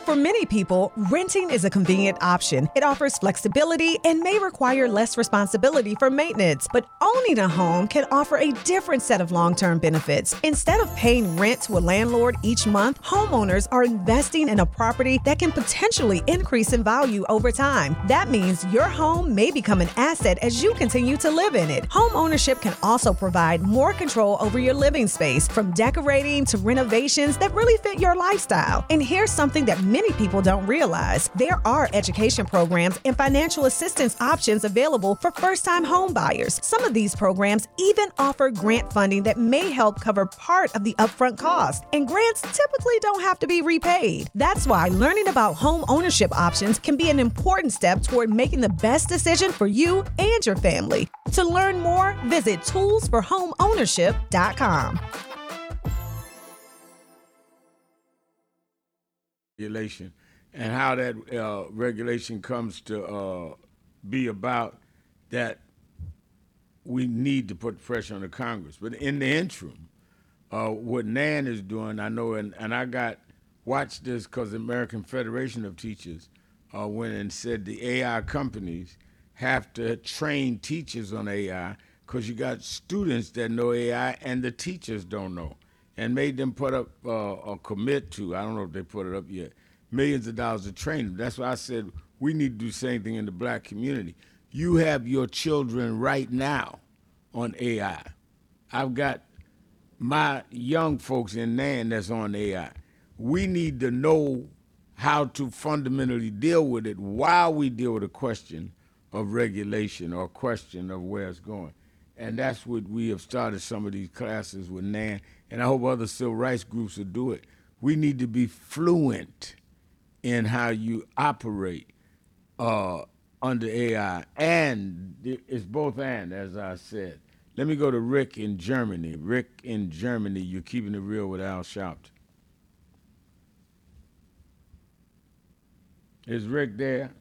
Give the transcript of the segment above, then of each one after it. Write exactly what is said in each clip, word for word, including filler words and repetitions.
For many people, renting is a convenient option. It offers flexibility and may require less responsibility for maintenance. But owning a home can offer a different set of long-term benefits. Instead of paying rent to a landlord each month, homeowners are investing in a property that can potentially increase in value over time. That means your home may become an asset as you continue to live in it. Home ownership can also provide more control over your living space, from decorating to renovations that really fit your lifestyle. And here's something that many people don't realize. There are education programs and financial assistance options available for first-time home buyers. Some of these programs even offer grant funding that may help cover part of the upfront cost. And grants typically don't have to be repaid. That's why learning about home ownership options can be an important step toward making the best decision for you and your family. To learn more, visit tools for home ownership dot com. Regulation and how that uh, regulation comes to uh, be about that we need to put pressure on the Congress. But in the interim, uh, what NAN is doing, I know, and, and I got watched this because the American Federation of Teachers uh, went and said the A I companies have to train teachers on A I because you got students that know A I and the teachers don't know, and made them put up uh, or commit to, I don't know if they put it up yet, millions of dollars to train them. That's why I said we need to do the same thing in the black community. You have your children right now on A I. I've got my young folks in NAN that's on A I. We need to know how to fundamentally deal with it while we deal with a question of regulation or a question of where it's going. And that's what we have started some of these classes with NAN, and I hope other civil rights groups will do it. We need to be fluent in how you operate uh, under A I, and it's both and, as I said. Let me go to Rick in Germany. Rick in Germany, you're keeping it real with Al Sharpton. Is Rick there?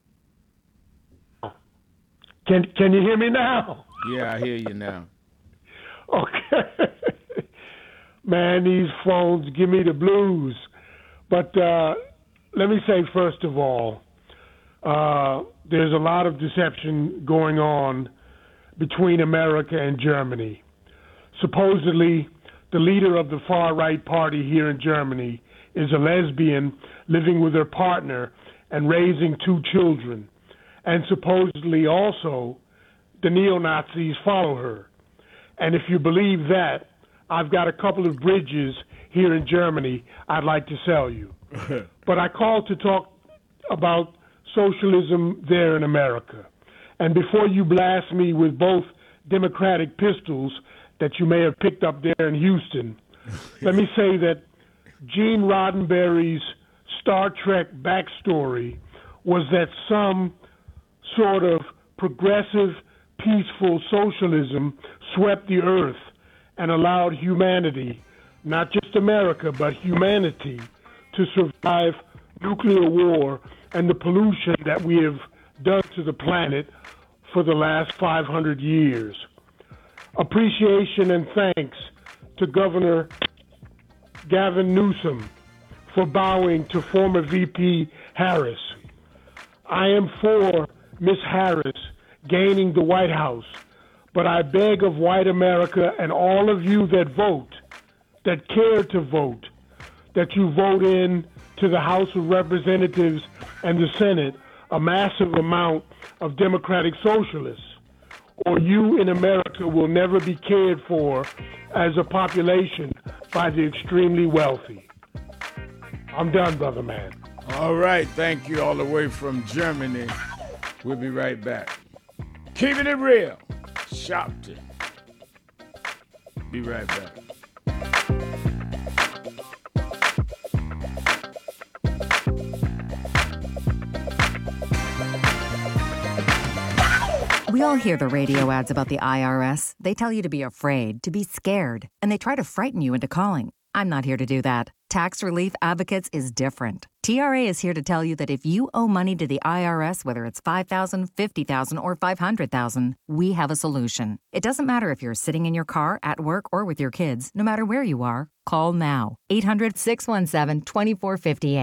Can Can you hear me now? Yeah, I hear you now. Okay. Man, these phones give me the blues. But uh, let me say, first of all, uh, there's a lot of deception going on between America and Germany. Supposedly, the leader of the far-right party here in Germany is a lesbian living with her partner and raising two children. And supposedly also, the neo-Nazis follow her. And if you believe that, I've got a couple of bridges here in Germany I'd like to sell you. But I called to talk about socialism there in America. And before you blast me with both Democratic pistols that you may have picked up there in Houston, let me say that Gene Roddenberry's Star Trek backstory was that some sort of progressive, peaceful socialism swept the earth and allowed humanity, not just America, but humanity, to survive nuclear war and the pollution that we have done to the planet for the last five hundred years. Appreciation and thanks to Governor Gavin Newsom for bowing to former V P Harris. I am for Miss Harris gaining the White House, but I beg of white America and all of you that vote, that care to vote, that you vote in to the House of Representatives and the Senate a massive amount of Democratic socialists, or you in America will never be cared for as a population by the extremely wealthy. I'm done, brother man. All right, thank you all the way from Germany. We'll be right back. Keeping it real, Sharpton. Be right back. We all hear the radio ads about the I R S. They tell you to be afraid, to be scared, and they try to frighten you into calling. I'm not here to do that. Tax Relief Advocates is different. T R A is here to tell you that if you owe money to the I R S, whether it's five thousand dollars, fifty thousand dollars, or five hundred thousand dollars, we have a solution. It doesn't matter if you're sitting in your car, at work, or with your kids. No matter where you are, call now. eight hundred, six one seven, two four five eight.